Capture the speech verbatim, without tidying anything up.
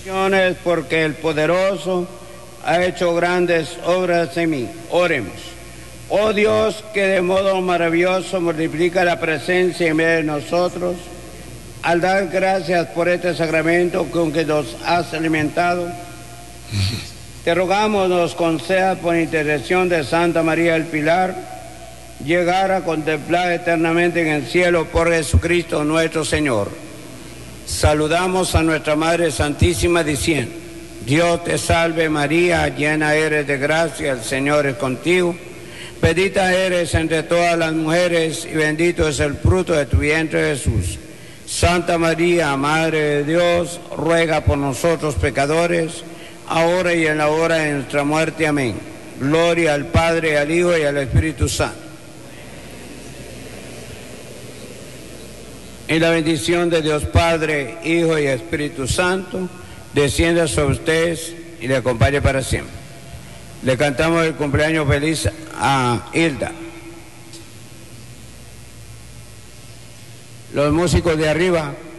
Porque el poderoso ha hecho grandes obras en mí. Oremos. Oh Dios, que de modo maravilloso multiplica la presencia en medio de nosotros, al dar gracias por este sacramento con que nos has alimentado, te rogamos nos concedas por intercesión de Santa María del Pilar llegar a contemplar eternamente en el cielo por Jesucristo nuestro Señor. Saludamos a nuestra Madre Santísima diciendo: Dios te salve María, llena eres de gracia, el Señor es contigo. Bendita eres entre todas las mujeres y bendito es el fruto de tu vientre Jesús. Santa María, Madre de Dios, ruega por nosotros pecadores, ahora y en la hora de nuestra muerte. Amén. Gloria al Padre, al Hijo y al Espíritu Santo. Y la bendición de Dios Padre, Hijo y Espíritu Santo descienda sobre ustedes y le acompañe para siempre. Le cantamos el cumpleaños feliz a Hilda. Los músicos de arriba.